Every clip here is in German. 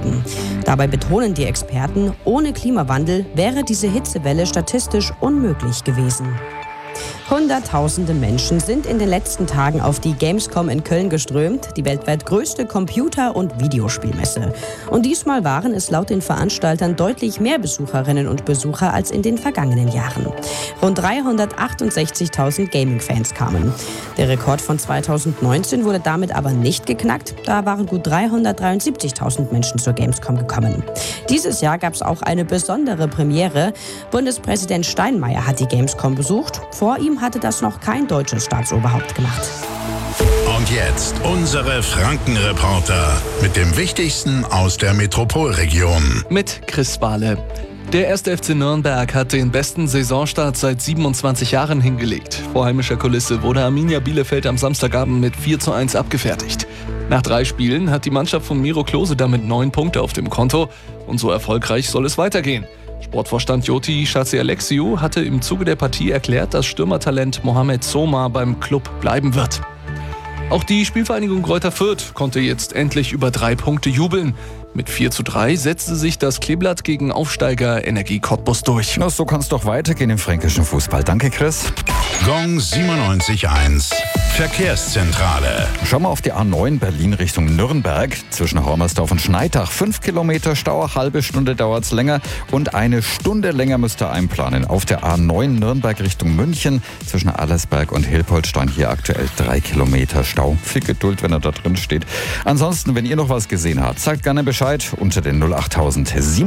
wurden. Dabei betonen die Experten, ohne Klimawandel wäre diese Hitzewelle statistisch unmöglich gewesen. Hunderttausende Menschen sind in den letzten Tagen auf die Gamescom in Köln geströmt, die weltweit größte Computer- und Videospielmesse. Und diesmal waren es laut den Veranstaltern deutlich mehr Besucherinnen und Besucher als in den vergangenen Jahren. Rund 368.000 Gaming-Fans kamen. Der Rekord von 2019 wurde damit aber nicht geknackt. Da waren gut 373.000 Menschen zur Gamescom gekommen. Dieses Jahr gab es auch eine besondere Premiere. Bundespräsident Steinmeier hat die Gamescom besucht. Vor ihm hatte das noch kein deutsches Staatsoberhaupt gemacht. Und jetzt unsere Franken-Reporter mit dem Wichtigsten aus der Metropolregion. Mit Chris Bahle. Der 1. FC Nürnberg hat den besten Saisonstart seit 27 Jahren hingelegt. Vor heimischer Kulisse wurde Arminia Bielefeld am Samstagabend mit 4:1 abgefertigt. Nach 3 Spielen hat die Mannschaft von Miro Klose damit 9 Punkte auf dem Konto. Und so erfolgreich soll es weitergehen. Sportvorstand Joti Chazialexiou hatte im Zuge der Partie erklärt, dass Stürmertalent Mohamed Soma beim Club bleiben wird. Auch die Spielvereinigung Greuther Fürth konnte jetzt endlich über 3 Punkte jubeln. Mit 4:3 setzte sich das Kleeblatt gegen Aufsteiger Energie Cottbus durch. Na, so kann es doch weitergehen im fränkischen Fußball. Danke, Chris. Gong 97.1 Verkehrszentrale. Schauen wir auf die A9 Berlin Richtung Nürnberg. Zwischen Hormersdorf und Schneitach 5 Kilometer Stau, halbe Stunde dauert es länger und 1 Stunde länger müsst ihr einplanen. Auf der A9 Nürnberg Richtung München zwischen Allersberg und Hilpoltstein hier aktuell 3 Kilometer Stau. Viel Geduld, wenn er da drin steht. Ansonsten, wenn ihr noch was gesehen habt, sagt gerne Bescheid unter den 08000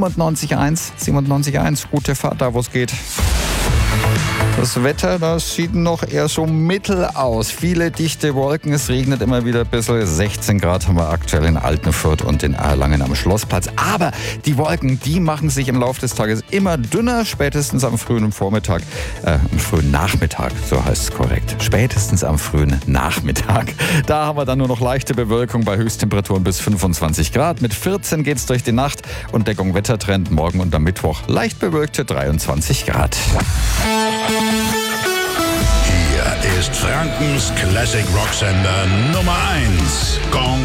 97.1. Gute Fahrt da, wo es geht. Das Wetter, das sieht noch eher so mittel aus. Viele dichte Wolken, es regnet immer wieder ein bisschen. 16 Grad haben wir aktuell in Altenfurt und in Erlangen am Schlossplatz. Aber die Wolken, die machen sich im Laufe des Tages immer dünner, spätestens am frühen Vormittag, am frühen Nachmittag, so heißt es korrekt. Spätestens am frühen Nachmittag. Da haben wir dann nur noch leichte Bewölkung bei Höchsttemperaturen bis 25 Grad. Mit 14 geht's durch die Nacht und Deckung Wettertrend morgen und am Mittwoch leicht bewölkte 23 Grad. Hier ist Frankens Classic Rocksender Nummer 1. Gong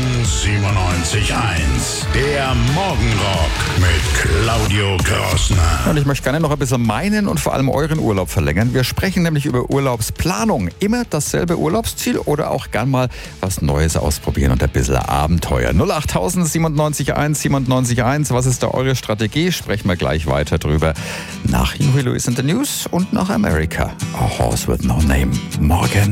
97.1. Der Morgenrock mit Claudio Krossner. Und ich möchte gerne noch ein bisschen meinen und vor allem euren Urlaub verlängern. Wir sprechen nämlich über Urlaubsplanung. Immer dasselbe Urlaubsziel oder auch gern mal was Neues ausprobieren und ein bisschen Abenteuer. 08000 97.1. Was ist da eure Strategie? Sprechen wir gleich weiter drüber. Nach Huey Lewis in the News und nach America. A Horse with No Name. Morgen.